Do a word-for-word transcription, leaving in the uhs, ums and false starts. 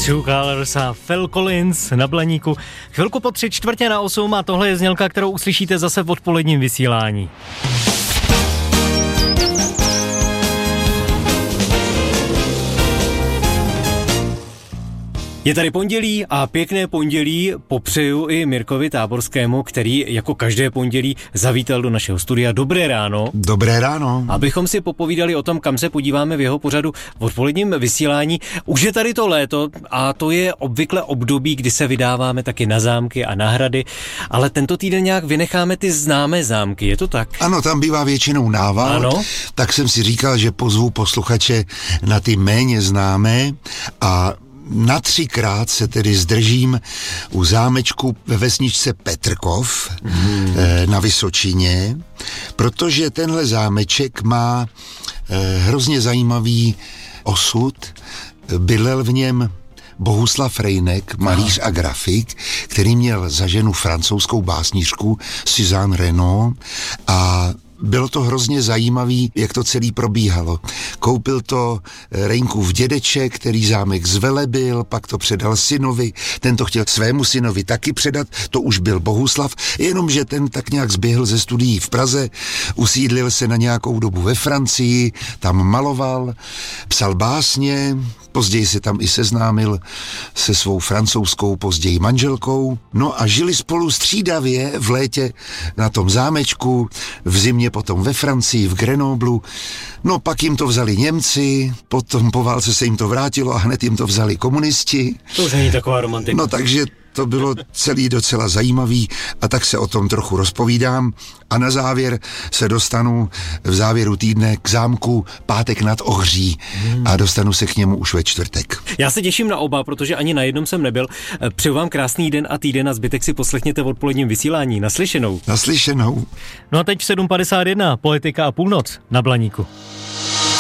True Colors a Phil Collins na Blaníku. Chvilku po tři čtvrtě na osm a tohle je znělka, kterou uslyšíte zase v odpoledním vysílání. Je tady pondělí a pěkné pondělí popřeju i Mirkovi Táborskému, který jako každé pondělí zavítal do našeho studia. Dobré ráno. Dobré ráno. Abychom si popovídali o tom, kam se podíváme v jeho pořadu v odpoledním vysílání. Už je tady to léto a to je obvykle období, kdy se vydáváme taky na zámky a na hrady, ale tento týden nějak vynecháme ty známé zámky, je to tak? Ano, tam bývá většinou nával, ano. Tak jsem si říkal, že pozvu posluchače na ty méně známé a na třikrát se tedy zdržím u zámečku ve vesničce Petrkov hmm. na Vysočině, protože tenhle zámeček má hrozně zajímavý osud. Bydlel v něm Bohuslav Rejnek, malíř a grafik, který měl za ženu francouzskou básnířku Suzanne Renaud a bylo to hrozně zajímavý, jak to celý probíhalo. Koupil to Rejnkův dědeček, který zámek zvelebil, pak to předal synovi, ten to chtěl svému synovi taky předat, to už byl Bohuslav, jenomže ten tak nějak zběhl ze studií v Praze, usídlil se na nějakou dobu ve Francii, tam maloval, psal básně, později se tam i seznámil se svou francouzskou později manželkou, no a žili spolu střídavě v létě na tom zámečku, v zimě potom ve Francii, v Grenoblu, no pak jim to vzali Němci, potom po válce se jim to vrátilo a hned jim to vzali komunisti. To už není taková romantika. No takže to bylo celý docela zajímavý a tak se o tom trochu rozpovídám a na závěr se dostanu v závěru týdne k zámku Pátek nad Ohří hmm. a dostanu se k němu už ve čtvrtek. Já se těším na oba, protože ani na jednom jsem nebyl. Přeju vám krásný den a týden a zbytek si poslechněte v odpoledním vysílání. Naslyšenou. Naslyšenou. No a teď v sedm padesát jedna, Politika a půlnoc na Blaníku.